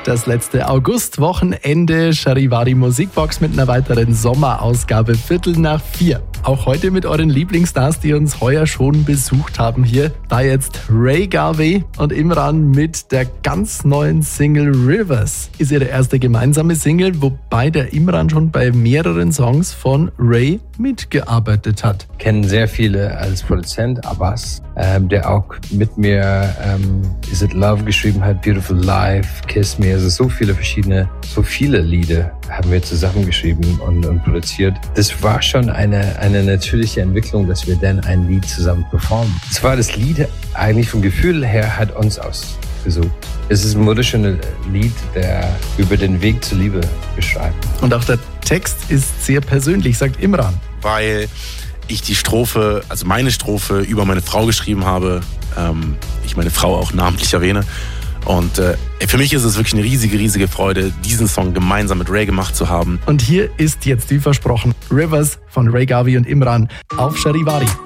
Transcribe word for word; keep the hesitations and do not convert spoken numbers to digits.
Das letzte Augustwochenende, Charivari Musikbox mit einer weiteren Sommerausgabe, Viertel nach vier. Auch heute mit euren Lieblingsstars, die uns heuer schon besucht haben hier. Da jetzt Ray Garvey und Imran mit der ganz neuen Single Rivers. Ist ihre erste gemeinsame Single, wobei der Imran schon bei mehreren Songs von Ray mitgearbeitet hat. Kennen sehr viele als Produzent, Abbas, ähm, der auch mit mir ähm, Is It Love geschrieben hat, Beautiful Life, Kiss Me. Also so viele verschiedene, so viele Lieder haben wir zusammengeschrieben und, und produziert. Das war schon eine, eine natürliche Entwicklung, dass wir dann ein Lied zusammen performen. Das war das Lied eigentlich vom Gefühl her, hat uns ausgesucht. Es ist ein wunderschönes Lied, der über den Weg zur Liebe beschreibt. Und auch der Text ist sehr persönlich, sagt Imran. Weil ich die Strophe, also meine Strophe über meine Frau geschrieben habe, ähm, ich meine Frau auch namentlich erwähne. Und äh, für mich ist es wirklich eine riesige, riesige Freude, diesen Song gemeinsam mit Ray gemacht zu haben. Und hier ist jetzt wie versprochen Rivers von Ray Garvey und Imran auf Charivari.